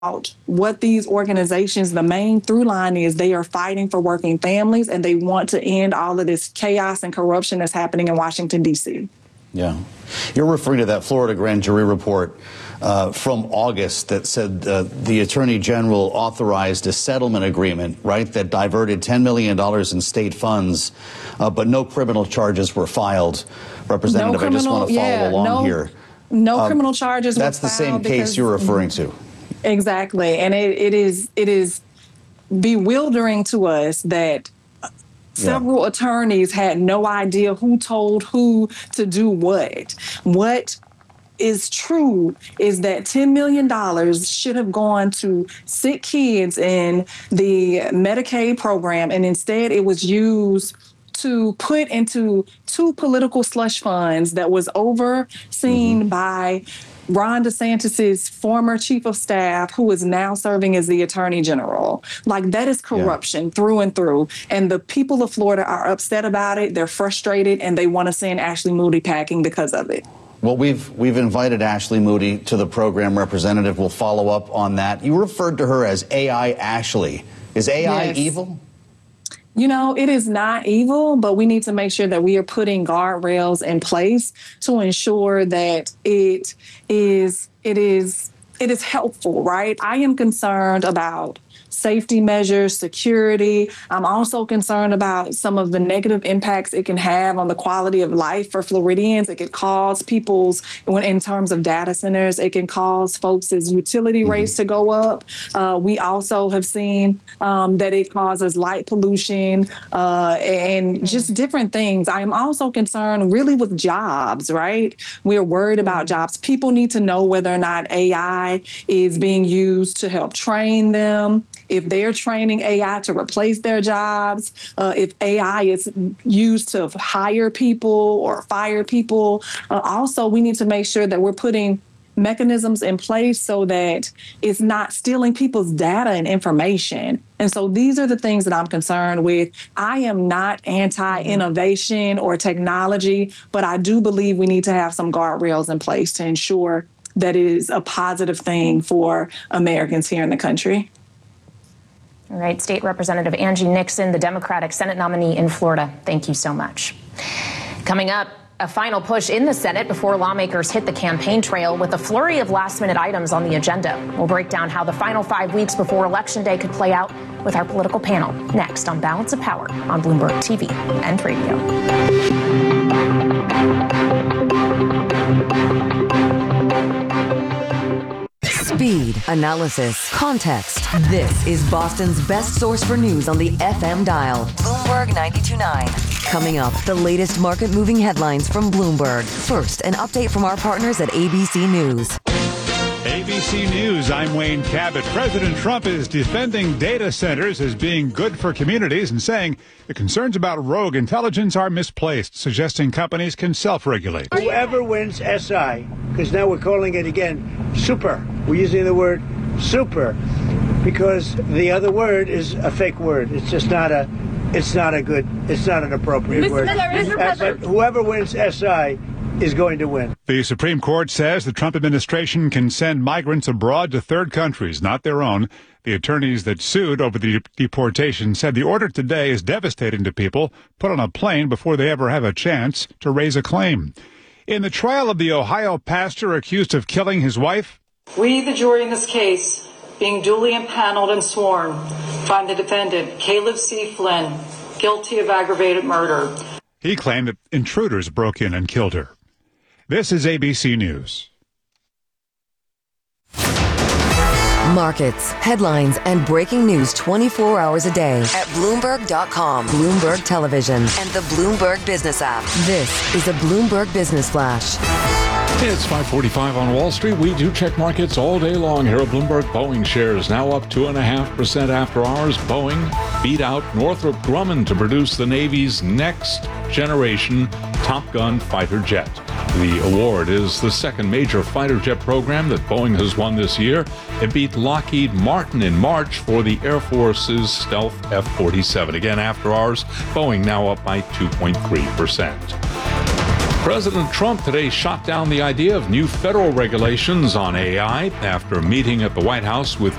what these organizations, the main through line is they are fighting for working families and they want to end all of this chaos and corruption that's happening in Washington, D.C. Yeah. You're referring to that Florida grand jury report from August that said the Attorney General authorized a settlement agreement, right, that diverted $10 million in state funds, but no criminal charges were filed. Representative, I just want to follow along here. No criminal charges were filed. That's the same case you're referring to. Exactly. And it is bewildering to us that several attorneys had no idea who told who to do what. What is true is that $10 million should have gone to sick kids in the Medicaid program, and instead it was used to put into two political slush funds that was overseen by Ron DeSantis's former chief of staff, who is now serving as the attorney general. Like, that is corruption through and through. And the people of Florida are upset about it. They're frustrated, and they want to send Ashley Moody packing because of it. Well, we've invited Ashley Moody to the program. Representative will follow up on that. You referred to her as AI Ashley. Is AI evil? You know, it is not evil, but we need to make sure that we are putting guardrails in place to ensure that it is helpful, right? I am concerned about safety measures, security. I'm also concerned about some of the negative impacts it can have on the quality of life for Floridians. It could cause in terms of data centers, it can cause folks' utility rates to go up. We also have seen that it causes light pollution and just different things. I am also concerned really with jobs, right? We're worried about jobs. People need to know whether or not AI is being used to help train them, if they're training AI to replace their jobs, if AI is used to hire people or fire people. Also, we need to make sure that we're putting mechanisms in place so that it's not stealing people's data and information. And so these are the things that I'm concerned with. I am not anti-innovation or technology, but I do believe we need to have some guardrails in place to ensure that it is a positive thing for Americans here in the country. All right, State Representative Angie Nixon, the Democratic Senate nominee in Florida, thank you so much. Coming up, a final push in the Senate before lawmakers hit the campaign trail with a flurry of last-minute items on the agenda. We'll break down how the final 5 weeks before Election Day could play out with our political panel next on Balance of Power on Bloomberg TV and Radio. Speed, analysis, context. This is Boston's best source for news on the FM dial. Bloomberg 92.9. Coming up, the latest market-moving headlines from Bloomberg. First, an update from our partners at ABC News. ABC News, I'm Wayne Cabot. President Trump is defending data centers as being good for communities and saying the concerns about rogue intelligence are misplaced, suggesting companies can self-regulate. Whoever wins SI, because now we're calling it again super. We're using the word super because the other word is a fake word. It's just not an appropriate word. But whoever wins SI is going to win. The Supreme Court says the Trump administration can send migrants abroad to third countries, not their own. The attorneys that sued over the deportation said the order today is devastating to people put on a plane before they ever have a chance to raise a claim. In the trial of the Ohio pastor accused of killing his wife, we, the jury in this case, being duly impaneled and sworn, find the defendant, Caleb C. Flynn, guilty of aggravated murder. He claimed that intruders broke in and killed her. This is ABC News. Markets, headlines, and breaking news 24 hours a day at Bloomberg.com, Bloomberg Television, and the Bloomberg Business app. This is a Bloomberg Business Flash. It's 5:45 on Wall Street. We do check markets all day long here at Bloomberg. Boeing shares now up 2.5% after hours. Boeing beat out Northrop Grumman to produce the Navy's next generation Top Gun fighter jet. The award is the second major fighter jet program that Boeing has won this year. It beat Lockheed Martin in March for the Air Force's Stealth F-47. Again, after hours, Boeing now up by 2.3%. President Trump today shot down the idea of new federal regulations on AI after a meeting at the White House with